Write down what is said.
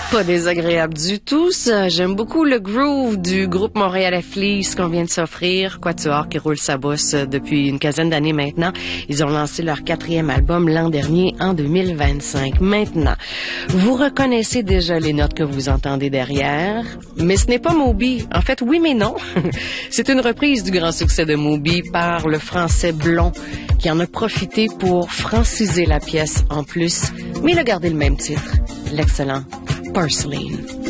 Pas désagréable du tout, ça. J'aime beaucoup le groove du groupe Montréalais Fleece qu'on vient de s'offrir. Quatuor qui roule sa bosse depuis une quinzaine d'années maintenant. Ils ont lancé leur 4e album l'an dernier, en 2025. Maintenant, vous reconnaissez déjà les notes que vous entendez derrière, mais ce n'est pas Moby. En fait, oui mais non. C'est une reprise du grand succès de Moby par le français Blond, qui en a profité pour franciser la pièce en plus, mais il a gardé le même titre, l'excellent Porcelain.